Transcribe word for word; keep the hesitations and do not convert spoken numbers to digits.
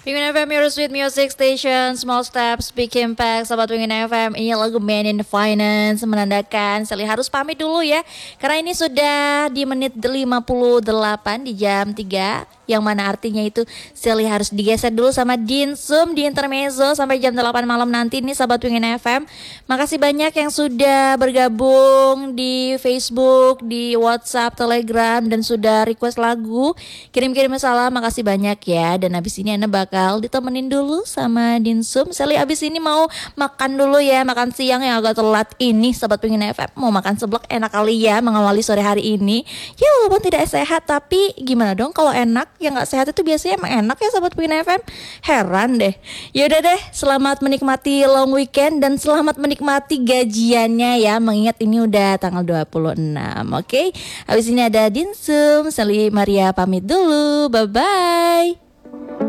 Wingin F M, your sweet music station. Small steps, big impact. Sahabat Wingin F M, ini lagu Man in the Finance menandakan Sally harus pamit dulu ya, karena ini sudah di menit lima puluh delapan di jam tiga, yang mana artinya itu Sally harus digeser dulu sama Dinsum di intermezzo sampai jam delapan malam nanti nih sahabat Wingin F M. Makasih banyak yang sudah bergabung di Facebook, di WhatsApp, Telegram, dan sudah request lagu, kirim-kirim salam. Makasih banyak ya. Dan abis ini Anda bakal ditemenin dulu sama Dinsum. Sally abis ini mau makan dulu ya, makan siang yang agak telat ini sahabat Wingin F M. Mau makan seblak enak kali ya mengawali sore hari ini. Ya walaupun tidak sehat, tapi gimana dong kalau enak? Yang gak sehat itu biasanya emang enak ya sahabat Wingin F M. Heran deh. Yaudah deh, selamat menikmati long weekend dan selamat menikmati gajiannya ya. Mengingat ini udah tanggal dua puluh enam. Oke, habis ini ada Dinsum. Sally Maria pamit dulu. Bye bye.